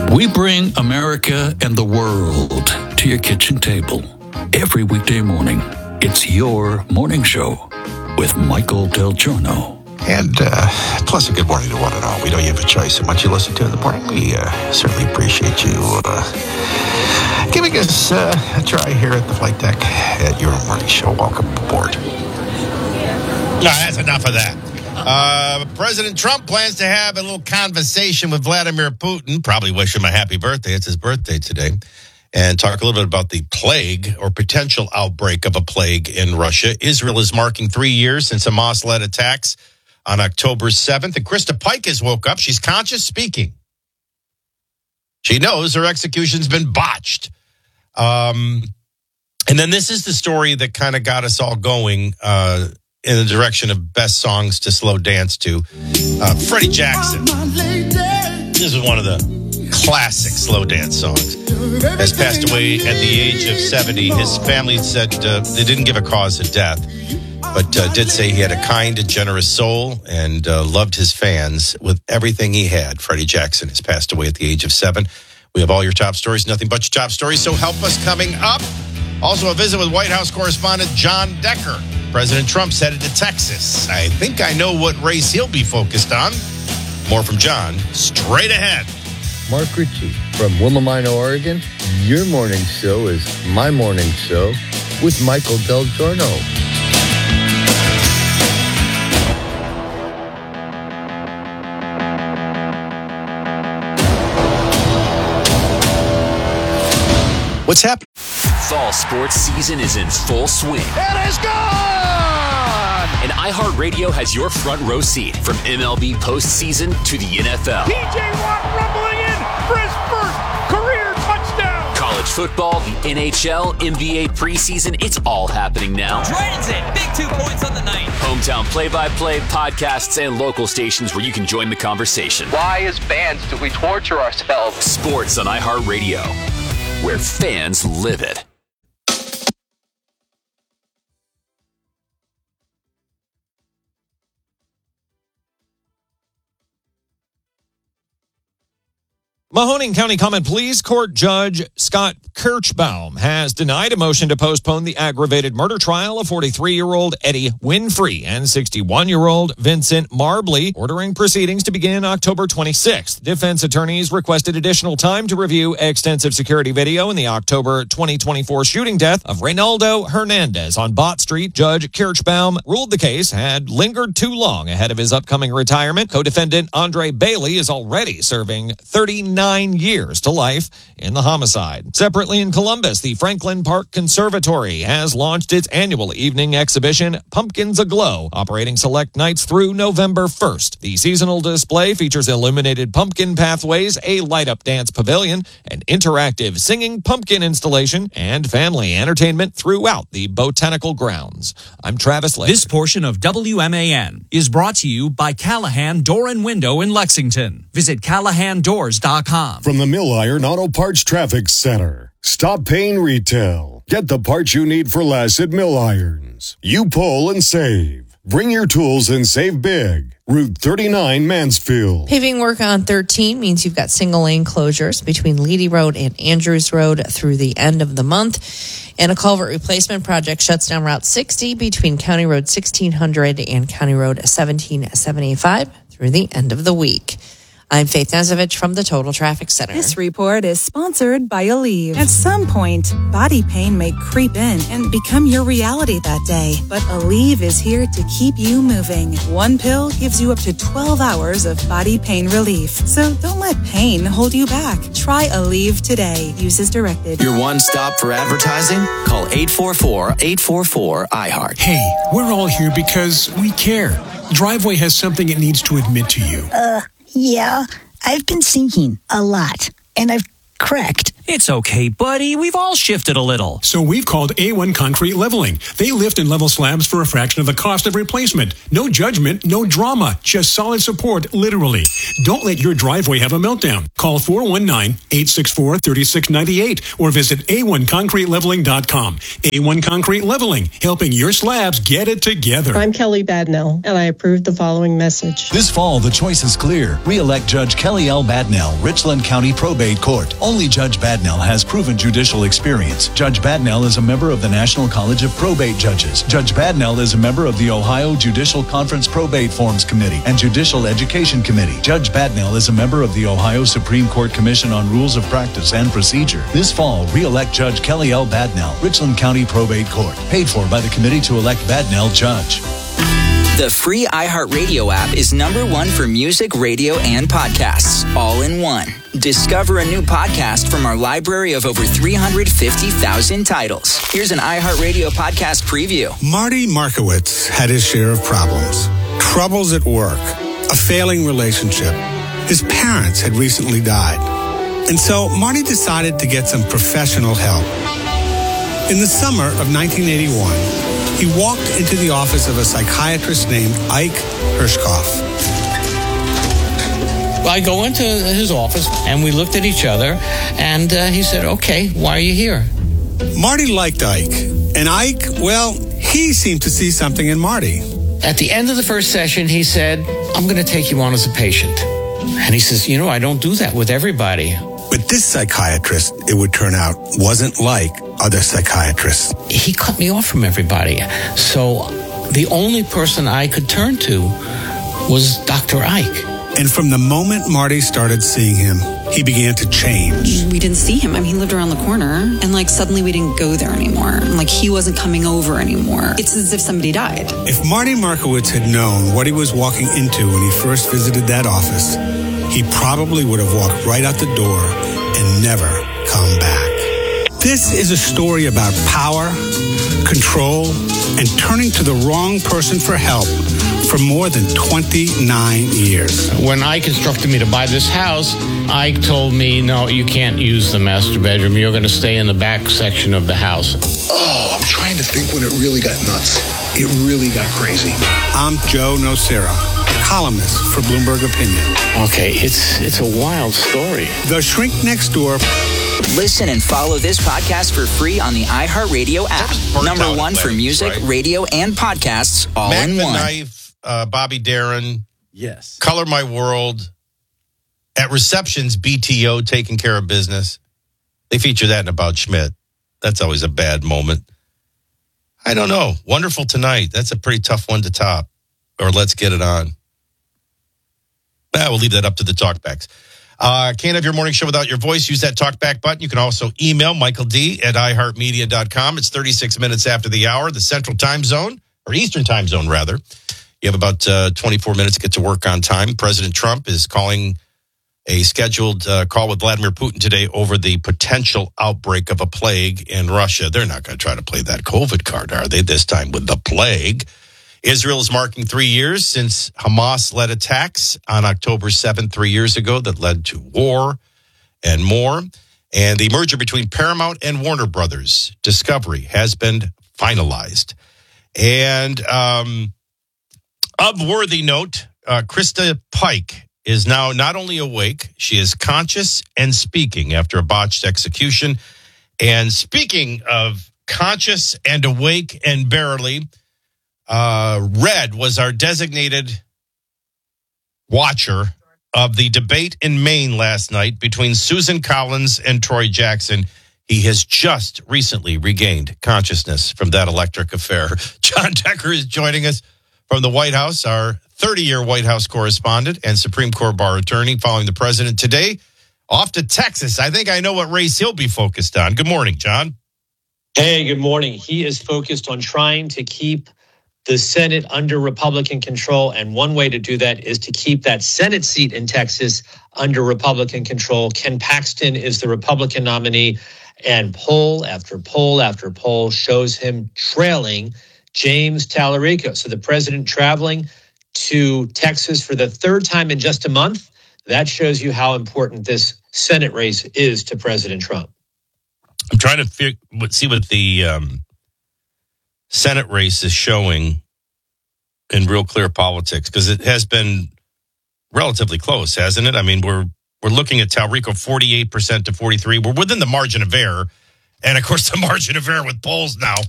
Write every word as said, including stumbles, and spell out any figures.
We bring America and the world to your kitchen table every weekday morning. It's your morning show with Michael Del Giorno. And uh, plus a good morning to one and all. We know you have a choice in what you listen to in the morning. We uh, certainly appreciate you uh, giving us uh, a try here at the flight deck at your morning show. Welcome aboard. No, that's enough of that. Uh, President Trump plans to have a little conversation with Vladimir Putin. Probably wish him a happy birthday. It's his birthday today. And talk a little bit about the plague or potential outbreak of a plague in Russia. Israel is marking three years since Hamas-led attacks on October seventh. And Krista Pike has woke up. She's conscious speaking. She knows her execution's been botched. Um, and then this is the story that kind of got us all going uh, in the direction of best songs to slow dance to. Uh, Freddie Jackson. This is one of the classic slow dance songs. Has passed away at the age of seventy. His family said uh, they didn't give a cause of death, but uh, did say he had a kind and generous soul and uh, loved his fans with everything he had. Freddie Jackson has passed away at the age of seven. We have all your top stories, nothing but your top stories, so help us coming up. Also a visit with White House correspondent John Decker. President Trump's headed to Texas. I think I know what race he'll be focused on. More from John straight ahead. Mark Ritchie from Willamina, Oregon. Your morning show is my morning show with Michael Del Giorno. What's happening? Fall sports season is in full swing. It is gone! And iHeartRadio has your front row seat from M L B postseason to the N F L. T J Watt rumbling in for his first career touchdown. College football, the N H L, N B A preseason, it's all happening now. Dragons in, big two points on the night. Hometown play-by-play, podcasts, and local stations where you can join the conversation. Why, as fans, do we torture ourselves? Sports on iHeartRadio, where fans live it. Mahoning County Common Pleas Court Judge Scott Kirschbaum has denied a motion to postpone the aggravated murder trial of forty-three-year-old Eddie Winfrey and sixty-one-year-old Vincent Marbley, ordering proceedings to begin October twenty-sixth. Defense attorneys requested additional time to review extensive security video in the October twenty twenty-four shooting death of Reynaldo Hernandez on Bott Street. Judge Kirschbaum ruled the case had lingered too long ahead of his upcoming retirement. Co-defendant Andre Bailey is already serving thirty-nine years to life in the homicide. Separately in Columbus, the Franklin Park Conservatory has launched its annual evening exhibition, Pumpkins Aglow, operating select nights through November first. The seasonal display features illuminated pumpkin pathways, a light-up dance pavilion, an interactive singing pumpkin installation, and family entertainment throughout the botanical grounds. I'm Travis Lake. This portion of W M A N is brought to you by Callahan Door and Window in Lexington. Visit callahan doors dot com. From the Mill Iron Auto Parts Traffic Center. Stop paying retail. Get the parts you need for less at Mill Irons. You pull and save. Bring your tools and save big. Route thirty-nine, Mansfield. Paving work on thirteen means you've got single lane closures between Leedy Road and Andrews Road through the end of the month. And a culvert replacement project shuts down Route sixty between County Road sixteen hundred and County Road seventeen seventy-five through the end of the week. I'm Faith Nazovich from the Total Traffic Center. This report is sponsored by Aleve. At some point, body pain may creep in and become your reality that day. But Aleve is here to keep you moving. One pill gives you up to twelve hours of body pain relief. So don't let pain hold you back. Try Aleve today. Use as directed. Your one stop for advertising? Call eight four four, eight four four, I heart. Hey, we're all here because we care. Driveway has something it needs to admit to you. Uh... Yeah, I've been sinking a lot, and I've cracked It's okay, buddy. We've all shifted a little. So we've called A one Concrete Leveling. They lift and level slabs for a fraction of the cost of replacement. No judgment, no drama, just solid support, literally. Don't let your driveway have a meltdown. Call four one nine, eight six four, three six nine eight or visit A one concrete leveling dot com. A one Concrete Leveling, helping your slabs get it together. I'm Kelly Badnell, and I approve the following message. This fall, the choice is clear. Re-elect Judge Kelly L. Badnell, Richland County Probate Court. Only Judge Badnell has proven judicial experience. Judge Badnell is a member of the National College of Probate Judges. Judge Badnell is a member of the Ohio Judicial Conference Probate Forms Committee and Judicial Education Committee. Judge Badnell is a member of the Ohio Supreme Court Commission on Rules of Practice and Procedure. This fall, re-elect Judge Kelly L. Badnell, Richland County Probate Court. Paid for by the committee to elect Badnell Judge. The free iHeartRadio app is number one for music, radio, and podcasts, all in one. Discover a new podcast from our library of over three hundred fifty thousand titles. Here's an iHeartRadio podcast preview. Marty Markowitz had his share of problems. Troubles at work, a failing relationship. His parents had recently died. And so Marty decided to get some professional help. In the summer of nineteen eighty-one, he walked into the office of a psychiatrist named Ike Hirschkoff. I go into his office, and we looked at each other, and uh, he said, okay, why are you here? Marty liked Ike, and Ike, well, he seemed to see something in Marty. At the end of the first session, he said, I'm going to take you on as a patient. And he says, you know, I don't do that with everybody. But this psychiatrist, it would turn out, wasn't like other psychiatrists. He cut me off from everybody. So the only person I could turn to was Doctor Ike. And from the moment Marty started seeing him, he began to change. We didn't see him. I mean, he lived around the corner, and like suddenly we didn't go there anymore. And, like he wasn't coming over anymore. It's as if somebody died. If Marty Markowitz had known what he was walking into when he first visited that office, he probably would have walked right out the door and never come back. This is a story about power, control, and turning to the wrong person for help for more than twenty-nine years. When Ike instructed me to buy this house, Ike told me, no, you can't use the master bedroom. You're going to stay in the back section of the house. Oh, I'm trying to think when it really got nuts. It really got crazy. I'm Joe Nocera, columnist for Bloomberg Opinion. Okay, it's it's a wild story. The Shrink Next Door. Listen and follow this podcast for free on the iHeartRadio app. Number one for music, right? Radio, and podcasts, all Mac in the one. Knife, uh, Bobby Darin. Yes. Color My World. At Receptions, B T O, Taking Care of Business. They feature that in About Schmidt. That's always a bad moment. I don't know. Wonderful Tonight. That's a pretty tough one to top. Or Let's Get It On. Ah, we'll leave that up to the talkbacks. Uh, can't have your morning show without your voice. Use that talkback button. You can also email Michael D at i heart media dot com. It's thirty-six minutes after the hour, the Central Time Zone, or Eastern Time Zone, rather. You have about uh, twenty-four minutes to get to work on time. President Trump is calling a scheduled uh, call with Vladimir Putin today over the potential outbreak of a plague in Russia. They're not going to try to play that COVID card, are they, this time with the plague? Israel is marking three years since Hamas-led attacks on October seventh, three years ago, that led to war and more. And the merger between Paramount and Warner Brothers Discovery has been finalized. And um, of worthy note, uh, Krista Pike is now not only awake, she is conscious and speaking after a botched execution. And speaking of conscious and awake and barely, Uh, Red was our designated watcher of the debate in Maine last night between Susan Collins and Troy Jackson. He has just recently regained consciousness from that electric affair. John Decker is joining us from the White House, our thirty-year White House correspondent and Supreme Court bar attorney, following the president today. Off to Texas. I think I know what race he'll be focused on. Good morning, John. Hey, good morning. He is focused on trying to keep the Senate under Republican control, and one way to do that is to keep that Senate seat in Texas under Republican control. Ken Paxton is the Republican nominee, and poll after poll after poll shows him trailing James Tallarico. So the president traveling to Texas for the third time in just a month. That shows you how important this Senate race is to President Trump. I'm trying to fig- see what the um, Senate race is showing in Real Clear Politics, because it has been relatively close, hasn't it? I mean, we're we're looking at Talrico forty-eight percent to forty-three. We're within the margin of error. And, of course, the margin of error with polls now